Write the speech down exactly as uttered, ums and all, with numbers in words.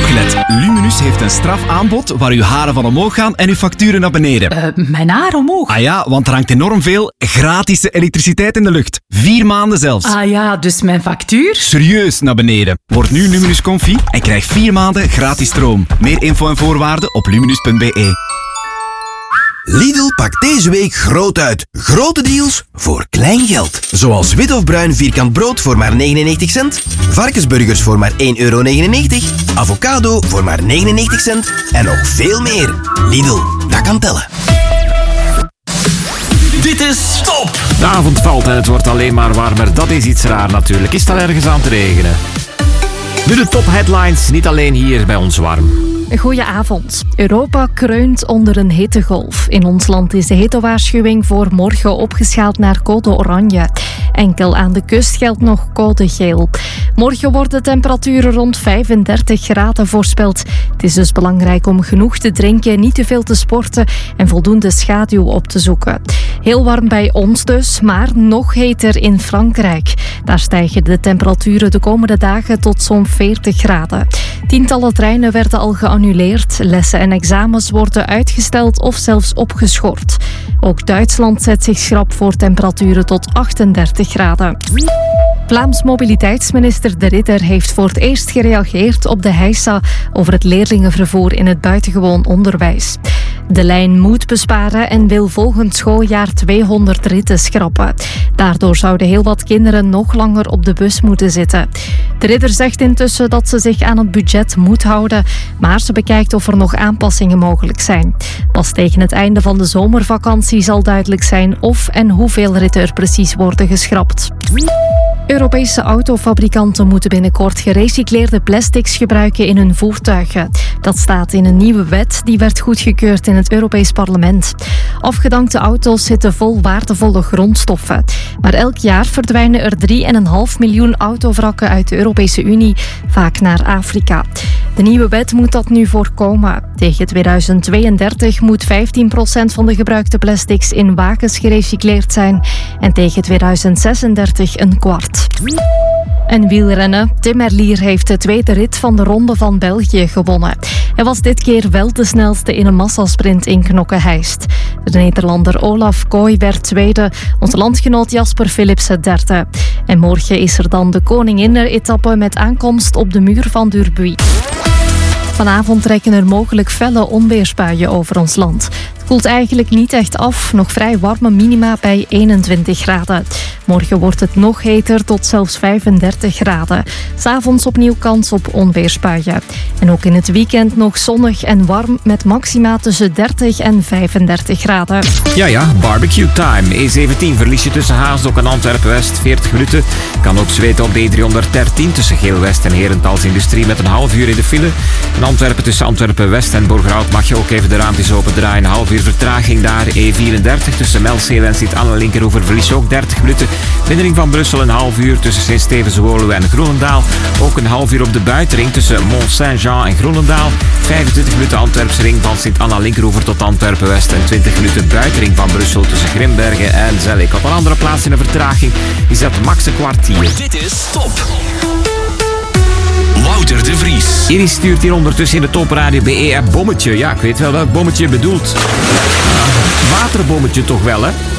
Opgelet. Luminus heeft een strafaanbod waar uw haren van omhoog gaan en uw facturen naar beneden. Uh, mijn haar omhoog? Ah ja, want er hangt enorm veel gratis elektriciteit in de lucht. Vier maanden zelfs. Ah ja, dus mijn factuur? Serieus naar beneden. Word nu Luminus Comfy en krijg vier maanden gratis stroom. Meer info en voorwaarden op luminus punt b e. Lidl pakt deze week groot uit. Grote deals voor klein geld. Zoals wit of bruin vierkant brood voor maar negenennegentig cent. Varkensburgers voor maar één euro negenennegentig. Avocado voor maar negenennegentig cent. En nog veel meer. Lidl, dat kan tellen. Dit is Top! De avond valt en het wordt alleen maar warmer. Dat is iets raar natuurlijk. Is het al ergens aan te regenen? Nu de top headlines, niet alleen hier bij ons warm. Goedenavond. Europa kreunt onder een hittegolf. In ons land is de hittewaarschuwing voor morgen opgeschaald naar code oranje. Enkel aan de kust geldt nog code geel. Morgen worden temperaturen rond vijfendertig graden voorspeld. Het is dus belangrijk om genoeg te drinken, niet te veel te sporten en voldoende schaduw op te zoeken. Heel warm bij ons dus, maar nog heter in Frankrijk. Daar stijgen de temperaturen de komende dagen tot zo'n veertig graden. Tientallen treinen werden al geannuleerd. Lessen en examens worden uitgesteld of zelfs opgeschort. Ook Duitsland zet zich schrap voor temperaturen tot achtendertig graden. Vlaams mobiliteitsminister De Ridder heeft voor het eerst gereageerd op de heisa over het leerlingenvervoer in het buitengewoon onderwijs. De lijn moet besparen en wil volgend schooljaar tweehonderd ritten schrappen. Daardoor zouden heel wat kinderen nog langer op de bus moeten zitten. De Ridder zegt intussen dat ze zich aan het budget moet houden, maar ze bekijkt of er nog aanpassingen mogelijk zijn. Pas tegen het einde van de zomervakantie zal duidelijk zijn of en hoeveel ritten er precies worden geschrapt. Europese autofabrikanten moeten binnenkort gerecycleerde plastics gebruiken in hun voertuigen. Dat staat in een nieuwe wet die werd goedgekeurd in het Europees Parlement. Afgedankte auto's zitten vol waardevolle grondstoffen. Maar elk jaar verdwijnen er drie komma vijf miljoen autovrakken uit de Europese Unie, vaak naar Afrika. De nieuwe wet moet dat nu voorkomen. Tegen tweeduizend tweeëndertig moet vijftien procent van de gebruikte plastics in wagens gerecycleerd zijn en tegen tweeduizend zesendertig een kwart. En wielrennen. Tim Merlier heeft de tweede rit van de Ronde van België gewonnen. Hij was dit keer wel de snelste in een massasprint in Knokke-Heist. De Nederlander Olaf Kooi werd tweede, onze landgenoot Jasper Philipsen derde. En morgen is er dan de Koninginner-etappe met aankomst op de muur van Durbuy. Vanavond trekken er mogelijk felle onweersbuien over ons land. Het koelt eigenlijk niet echt af, nog vrij warme minima bij eenentwintig graden. Morgen wordt het nog heter tot zelfs vijfendertig graden. 'S Avonds opnieuw kans op onweersbuien. En ook in het weekend nog zonnig en warm met maxima tussen dertig en vijfendertig graden. Ja, ja, barbecue time. E zeventien verlies je tussen Haasdok en Antwerpen-West veertig minuten. Kan ook zweten op de E driehonderddertien tussen Geel-West en Herentals Industrie met een half uur in de file. In Antwerpen tussen Antwerpen-West en Borgerhout mag je ook even de raampjes opendraaien. Een half uur vertraging daar. E vierendertig tussen Melseeuw en Sint-Anne-Linkeroever verlies je ook dertig minuten. Binnenring van Brussel een half uur tussen Sint-Stevens-Woluwe en Groenendaal. Ook een half uur op de buitenring tussen Mont-Saint-Jean en Groenendaal. vijfentwintig minuten Antwerpse ring van Sint-Anna-Linkeroever tot Antwerpen-West. En twintig minuten buitenring van Brussel tussen Grimbergen en Zellik. Op een andere plaats in de vertraging is dat max een kwartier. Dit is Top. Wouter de Vries. Iris stuurt hier ondertussen in de Topradio B E-app bommetje. Ja, ik weet wel welk bommetje je bedoelt. Waterbommetje toch wel, hè?